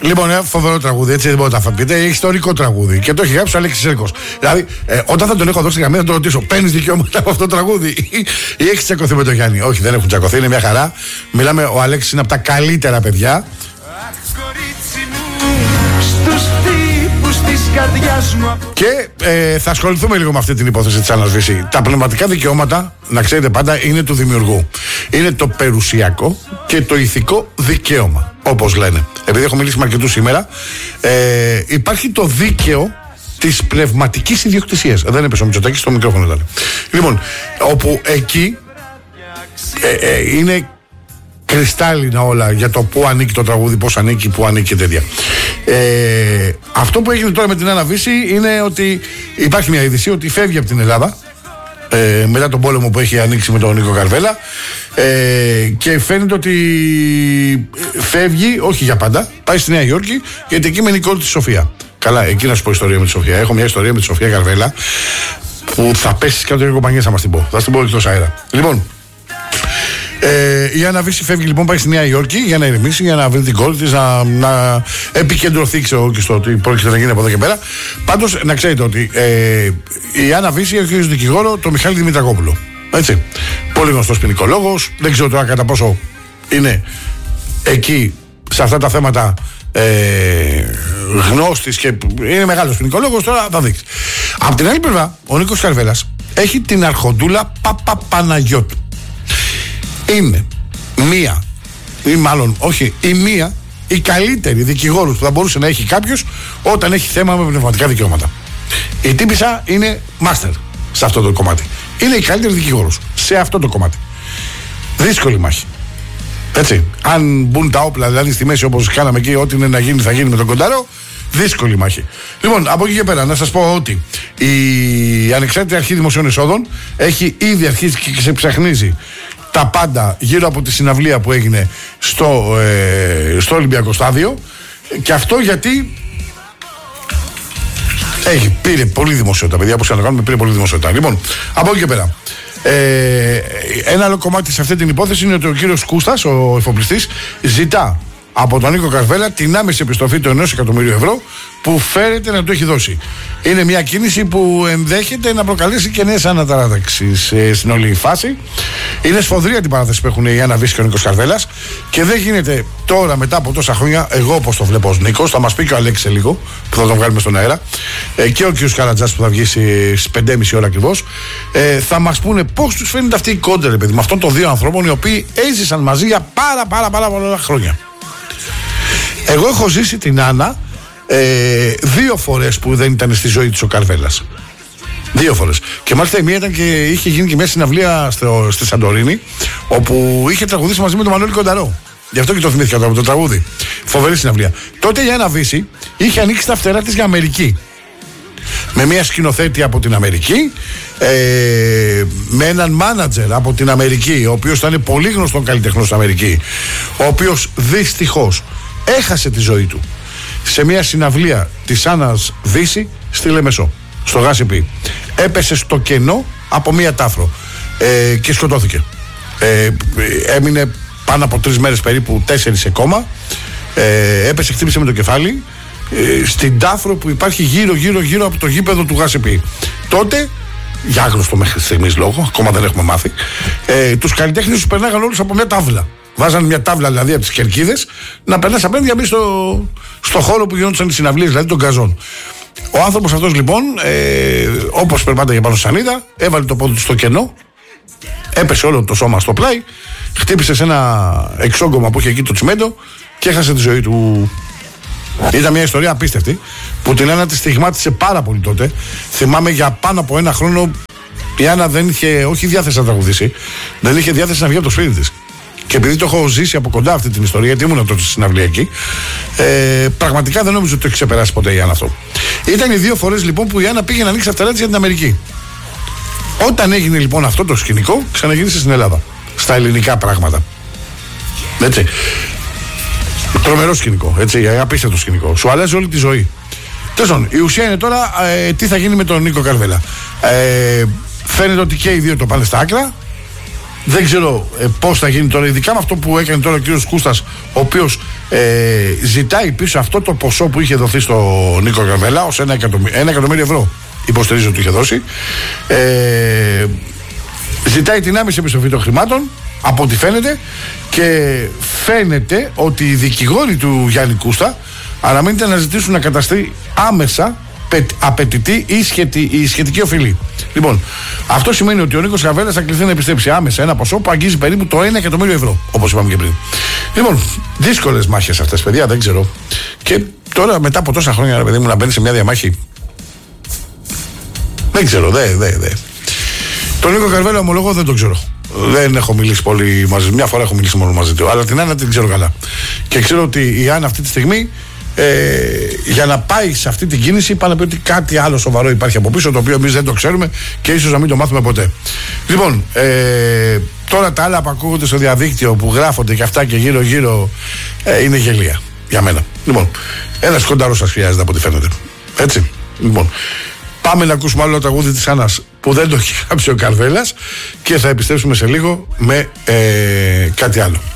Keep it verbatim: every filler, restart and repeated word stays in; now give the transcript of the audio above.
Λοιπόν, ένα φοβερό τραγούδι, έτσι δεν μπορείτε να πείτε. Έχει ιστορικό τραγούδι και το έχει γράψει ο Αλέξης Σέρκος. Δηλαδή, ε, όταν θα τον έχω δώσει γραμμή, θα τον ρωτήσω: παίρνεις δικαιώματα από αυτό το τραγούδι ή, ή έχει τσακωθεί με τον Γιάννη? Όχι, δεν έχουν τσακωθεί, είναι μια χαρά. Μιλάμε, ο Αλέξης είναι από τα καλύτερα παιδιά. Και ε, θα ασχοληθούμε λίγο με αυτή την υπόθεση της Άννας Βύση. Τα πνευματικά δικαιώματα, να ξέρετε πάντα, είναι του δημιουργού. Είναι το περιουσιακό και το ηθικό δικαίωμα, όπως λένε. Επειδή έχω μιλήσει με αρκετούς σήμερα, ε, υπάρχει το δίκαιο της πνευματικής ιδιοκτησίας. Δεν έπεσε ο Μητσοτάκης, στο μικρόφωνο ήταν. Λοιπόν, όπου εκεί ε, ε, είναι κρυστάλλινα όλα για το πού ανήκει το τραγούδι, πώς ανήκει, πού ανήκει και τέτοια. Ε, αυτό που έγινε τώρα με την Άννα Βύση είναι ότι υπάρχει μια είδηση ότι φεύγει από την Ελλάδα ε, μετά τον πόλεμο που έχει ανοίξει με τον Νίκο Καρβέλα ε, και φαίνεται ότι φεύγει, όχι για πάντα, πάει στη Νέα Υόρκη γιατί εκεί μένει η κόρη της Σοφία. Καλά, εκεί να σου πω ιστορία με τη Σοφία. Έχω μια ιστορία με τη Σοφία Καρβέλα που θα πέσει κάτω από κομπανιές, θα μας την πω. Θα την πω εκτός αέρα. Λοιπόν, Ε, η Άννα Βύση φεύγει λοιπόν, πάει στη Νέα Υόρκη για να ηρεμήσει, για να βρει την κόρη της, να, να επικεντρωθεί ξέρω, και στο τι πρόκειται να γίνει από εδώ και πέρα. Πάντως να ξέρετε ότι ε, η Άννα Βύση έχει ως δικηγόρο τον Μιχάλη Δημητρακόπουλο. Έτσι. Πολύ γνωστός ποινικολόγος. Δεν ξέρω τώρα κατά πόσο είναι εκεί σε αυτά τα θέματα ε, γνώστης και είναι μεγάλος ποινικολόγος. Τώρα θα δείξει. Απ' την άλλη πλευρά, ο Νίκος Καρβέλας έχει την αρχοντούλα Παπαπαναγιώτου. Είναι μία, ή μάλλον όχι, η μία, η καλύτερη δικηγόρος που θα μπορούσε να έχει κάποιος όταν έχει θέμα με πνευματικά δικαιώματα. Η τύπισσα είναι master σε αυτό το κομμάτι. Είναι η καλύτερη δικηγόρος σε αυτό το κομμάτι. Δύσκολη μάχη. Έτσι. Αν μπουν τα όπλα δηλαδή στη μέση όπως κάναμε εκεί, ό,τι είναι να γίνει θα γίνει με τον Κονταρό. Δύσκολη μάχη. Λοιπόν, από εκεί και πέρα να σας πω ότι η Ανεξάρτητη Αρχή Δημοσίων Εσόδων έχει ήδη αρχίσει και ξεψαχνίζει τα πάντα γύρω από τη συναυλία που έγινε στο, ε, στο Ολυμπιακό Στάδιο. Και αυτό γιατί έχει, πήρε πολύ δημοσιότητα, παιδιά, όπως κάνουμε, πήρε πολύ δημοσιότητα. Λοιπόν, από εκεί και πέρα. Ε, ένα άλλο κομμάτι σε αυτή την υπόθεση είναι ότι ο κύριος Κούστας, ο εφοπλιστής, ζητά από τον Νίκο Καρβέλα την άμεση επιστροφή του ενός εκατομμυρίου ευρώ που φέρεται να του έχει δώσει. Είναι μια κίνηση που ενδέχεται να προκαλέσει και νέες αναταράξεις ε, στην όλη φάση. Είναι σφοδρή την παράθεση που έχουν η Άννα Βύση και ο Νίκος Καρβέλας και δεν γίνεται τώρα μετά από τόσα χρόνια, εγώ όπως το βλέπω ως Νίκος, θα μας πει και ο Αλέξης λίγο που θα τον βγάλουμε στον αέρα ε, και ο κ. Καρατζάς που θα βγει στις πέντε και μισή ώρα ακριβώς, ε, θα μας πούνε πώς τους φαίνεται αυτή η κόντρα, παιδί, με αυτών των δύο ανθρώπων οι οποίοι έζησαν μαζί για πάρα πάρα πάρα πολλά χρόνια. Εγώ έχω ζήσει την Άννα ε, δύο φορές που δεν ήταν στη ζωή της ο Καρβέλας. Δύο φορές. Και μάλιστα η μία ήταν και είχε γίνει και μια συναυλία στο, στη Σαντορίνη, όπου είχε τραγουδήσει μαζί με τον Μανώλη Κονταρό. Γι' αυτό και το θυμήθηκα τώρα με το τραγούδι. Φοβερή συναυλία. Τότε η Άννα Βύση είχε ανοίξει τα φτερά της για Αμερική. Με μια σκηνοθέτη από την Αμερική, ε, με έναν μάνατζερ από την Αμερική, ο οποίος ήταν πολύ γνωστός καλλιτεχνός στην Αμερική, ο οποίος δυστυχώς έχασε τη ζωή του σε μια συναυλία της Άννας Βύση στη Λεμεσό, στο Γάσιπι. Έπεσε στο κενό από μια τάφρο ε, και σκοτώθηκε. Ε, έμεινε πάνω από τρεις μέρες, περίπου τέσσερις σε κόμμα. Ε, έπεσε, χτύπησε με το κεφάλι ε, στην τάφρο που υπάρχει γύρω γύρω γύρω από το γήπεδο του Γάσιπι. Τότε, για άγνωστο μέχρι στιγμής λόγο, ακόμα δεν έχουμε μάθει, ε, τους καλλιτέχνες τους περνάγαν όλους από μια τάβλα. Βάζαν μια τάβλα δηλαδή από τις κερκίδες να περνάς απέναντι για μπει στο, στο χώρο που γινόντουσαν οι συναυλίες, δηλαδή των καζών. Ο άνθρωπος αυτός λοιπόν, ε, όπως περπάταγε πάνω στη σανίδα, έβαλε το πόδι του στο κενό, έπεσε όλο το σώμα στο πλάι, χτύπησε σε ένα εξόγκωμα που είχε εκεί το τσιμέντο και έχασε τη ζωή του. Ήταν μια ιστορία απίστευτη που την Άννα τη στιγμάτισε πάρα πολύ τότε. Θυμάμαι για πάνω από ένα χρόνο η Άννα δεν είχε όχι διάθεση να τραγουδήσει, δεν είχε διάθεση να βγει από το σπίτι της. Και επειδή το έχω ζήσει από κοντά αυτή την ιστορία, γιατί ήμουν τότε στη συναυλία εκεί, ε, πραγματικά δεν νομίζω ότι το έχει ξεπεράσει ποτέ η Άννα αυτό. Ήταν οι δύο φορές λοιπόν που η Άννα πήγε να ανοίξει τα φτερά της για την Αμερική. Όταν έγινε λοιπόν αυτό το σκηνικό, ξαναγύρισε στην Ελλάδα. Στα ελληνικά πράγματα. Έτσι. Τρομερό σκηνικό. Έτσι, απίστευτο σκηνικό. Σου αλλάζει όλη τη ζωή. Τέλος, η ουσία είναι τώρα ε, τι θα γίνει με τον Νίκο Καρβέλα. Ε, φαίνεται ότι και οι δύο το πάνε στα άκρα. Δεν ξέρω ε, πώς θα γίνει τώρα, ειδικά με αυτό που έκανε τώρα ο κύριος Κούστας, ο οποίος ε, ζητάει πίσω αυτό το ποσό που είχε δοθεί στο Νίκο Καρβέλα ως ένα εκατομμύριο, ένα εκατομμύριο ευρώ. Υποστηρίζω ότι είχε δώσει. Ε, ζητάει την άμεση επιστροφή των χρημάτων, από ό,τι φαίνεται, και φαίνεται ότι οι δικηγόροι του Γιάννη Κούστα αναμένεται να ζητήσουν να καταστεί άμεσα απαιτητή ή, σχετι, ή σχετική οφειλή. Λοιπόν, αυτό σημαίνει ότι ο Νίκος Καρβέλας θα κληθεί να επιστρέψει άμεσα ένα ποσό που αγγίζει περίπου το ένα εκατομμύριο ευρώ, όπως είπαμε και πριν. Λοιπόν, δύσκολες μάχες αυτές, παιδιά, δεν ξέρω. Και τώρα, μετά από τόσα χρόνια, ρε παιδί μου, να μπαίνει σε μια διαμάχη. Δεν ξέρω, δεν, δεν, δεν. Τον Νίκο Καρβέλα, ομολογώ, δεν τον ξέρω. Δεν έχω μιλήσει πολύ μαζί του. Μια φορά έχω μιλήσει μόνο μαζί του. Αλλά την Άννα την ξέρω καλά. Και ξέρω ότι η Άννα αυτή τη στιγμή, ε, για να πάει σε αυτή την κίνηση, πάνε να πει ότι κάτι άλλο σοβαρό υπάρχει από πίσω, το οποίο εμείς δεν το ξέρουμε και ίσως να μην το μάθουμε ποτέ. Λοιπόν, ε, τώρα τα άλλα που ακούγονται στο διαδίκτυο, που γράφονται και αυτά και γύρω-γύρω, ε, είναι γελία για μένα. Λοιπόν, ένας κονταρός σας χρειάζεται από ό,τι φαίνεται. Έτσι. Λοιπόν. Πάμε να ακούσουμε άλλο τραγούδι της Άννας που δεν το έχει γράψει ο Καρβέλας και θα επιστρέψουμε σε λίγο με ε, κάτι άλλο.